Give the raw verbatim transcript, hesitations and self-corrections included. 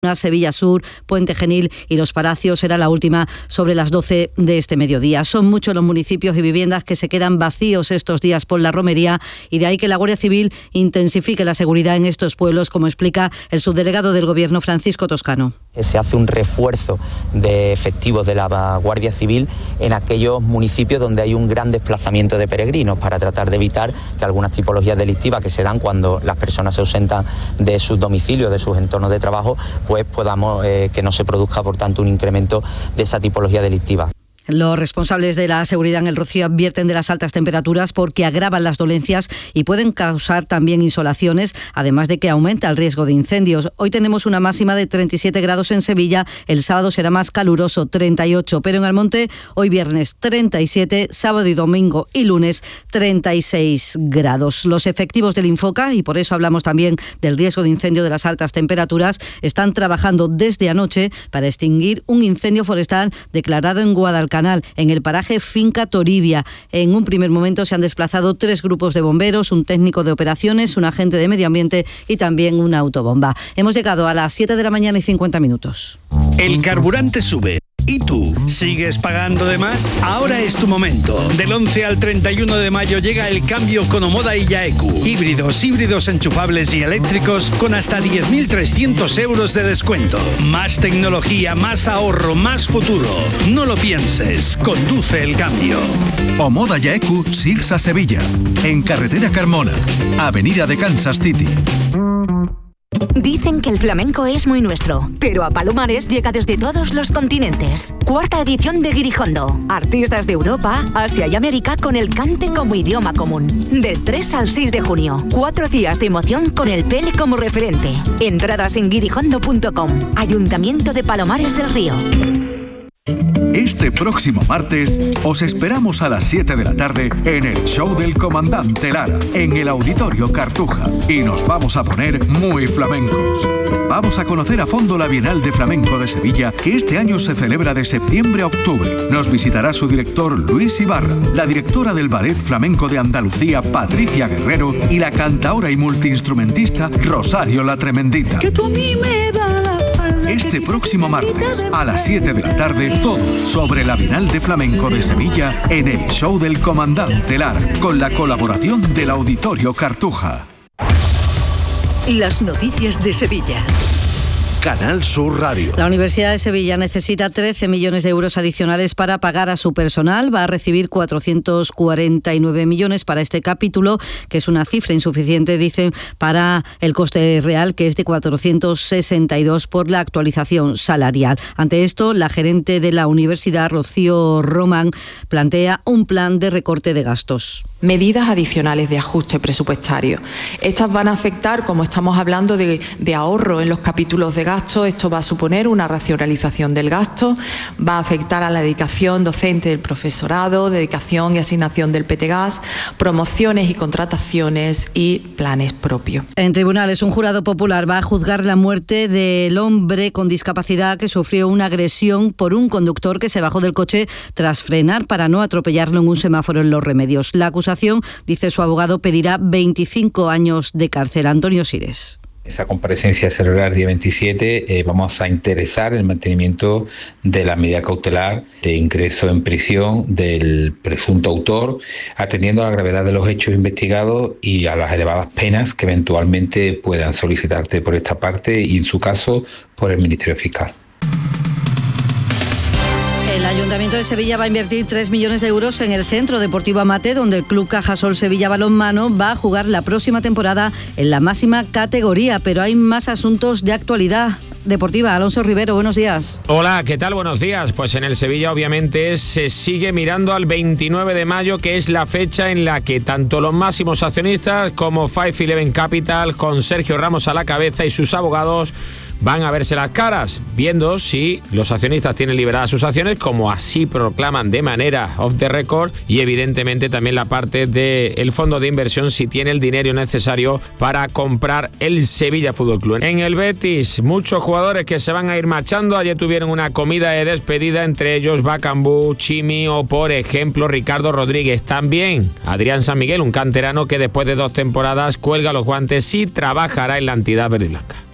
Sevilla Sur, Puente Genil y Los Palacios será la última sobre las doce de este mediodía. Son muchos los municipios y viviendas que se quedan vacíos estos días por la romería y de ahí que la Guardia Civil intensifique la seguridad en estos pueblos, como explica el subdelegado del Gobierno, Francisco Toscano. Se hace un refuerzo de efectivos de la Guardia Civil en aquellos municipios donde hay un gran desplazamiento de peregrinos para tratar de evitar que algunas tipologías delictivas que se dan cuando las personas se ausentan de sus domicilios, de sus entornos de trabajo, pues podamos eh, que no se produzca, por tanto, un incremento de esa tipología delictiva. Los responsables de la seguridad en el Rocío advierten de las altas temperaturas porque agravan las dolencias y pueden causar también insolaciones, además de que aumenta el riesgo de incendios. Hoy tenemos una máxima de treinta y siete grados en Sevilla, el sábado será más caluroso, treinta y ocho, pero en Almonte hoy viernes treinta y siete, sábado y domingo y lunes treinta y seis grados. Los efectivos del Infoca, y por eso hablamos también del riesgo de incendio de las altas temperaturas, están trabajando desde anoche para extinguir un incendio forestal declarado en Guadalcanal, en el paraje Finca Toribia. En un primer momento se han desplazado tres grupos de bomberos, un técnico de operaciones, un agente de medio ambiente y también una autobomba. Hemos llegado a las siete de la mañana y cincuenta minutos. El carburante sube. ¿Y tú? ¿Sigues pagando de más? Ahora es tu momento. Del once al treinta y uno de mayo llega el cambio con Omoda y Yaeku. Híbridos, híbridos enchufables y eléctricos con hasta diez mil trescientos euros de descuento. Más tecnología, más ahorro, más futuro. No lo pienses, conduce el cambio. Omoda Yaeku, Sirsa Sevilla. En carretera Carmona, avenida de Kansas City. Dicen que el flamenco es muy nuestro, pero a Palomares llega desde todos los continentes. Cuarta edición de Guirijondo. Artistas de Europa, Asia y América con el cante como idioma común. Del tres al seis de junio. Cuatro días de emoción con el Pele como referente. Entradas en guirijondo punto com. Ayuntamiento de Palomares del Río. Este próximo martes os esperamos a las siete de la tarde en el show del Comandante Lara, en el Auditorio Cartuja. Y nos vamos a poner muy flamencos. Vamos a conocer a fondo la Bienal de Flamenco de Sevilla, que este año se celebra de septiembre a octubre. Nos visitará su director Luis Ibarra, la directora del Ballet Flamenco de Andalucía Patricia Guerrero y la cantaora y multiinstrumentista Rosario la Tremendita. Que tú a mí me das la espalda. Este próximo martes a las siete de la tarde, todo sobre la Bienal de Flamenco de Sevilla en el show del Comandante Lara, con la colaboración del Auditorio Cartuja. Las noticias de Sevilla. Canal Sur Radio. La Universidad de Sevilla necesita trece millones de euros adicionales para pagar a su personal. Va a recibir cuatrocientos cuarenta y nueve millones para este capítulo, que es una cifra insuficiente, dicen, para el coste real, que es de cuatrocientos sesenta y dos por la actualización salarial. Ante esto, la gerente de la universidad, Rocío Román, plantea un plan de recorte de gastos. Medidas adicionales de ajuste presupuestario. Estas van a afectar, como estamos hablando de, de ahorro en los capítulos de gasto, esto va a suponer una racionalización del gasto, va a afectar a la dedicación docente del profesorado, dedicación y asignación del P T Gas, promociones y contrataciones y planes propios. En tribunales, un jurado popular va a juzgar la muerte del hombre con discapacidad que sufrió una agresión por un conductor que se bajó del coche tras frenar para no atropellarlo en un semáforo en Los Remedios. La acusación, dice su abogado, pedirá veinticinco años de cárcel. Antonio Sires. Esa comparecencia se celebrará el día veintisiete. Eh, vamos a interesar el mantenimiento de la medida cautelar de ingreso en prisión del presunto autor, atendiendo a la gravedad de los hechos investigados y a las elevadas penas que eventualmente puedan solicitarte por esta parte y, en su caso, por el Ministerio Fiscal. El Ayuntamiento de Sevilla va a invertir tres millones de euros en el Centro Deportivo Amate, donde el Club Cajasol Sevilla Balonmano va a jugar la próxima temporada en la máxima categoría. Pero hay más asuntos de actualidad deportiva. Alonso Rivero, buenos días. Hola, ¿qué tal? Buenos días. Pues en el Sevilla obviamente se sigue mirando al veintinueve de mayo, que es la fecha en la que tanto los máximos accionistas como Five Eleven Capital, con Sergio Ramos a la cabeza y sus abogados, van a verse las caras, viendo si los accionistas tienen liberadas sus acciones, como así proclaman de manera off the record, y evidentemente también la parte del fondo de inversión, si tiene el dinero necesario para comprar el Sevilla Fútbol Club. En el Betis, muchos jugadores que se van a ir marchando. Ayer tuvieron una comida de despedida, entre ellos Bacambú, Chimi o, por ejemplo, Ricardo Rodríguez. También Adrián San Miguel, un canterano que después de dos temporadas cuelga los guantes y trabajará en la entidad verde y blanca.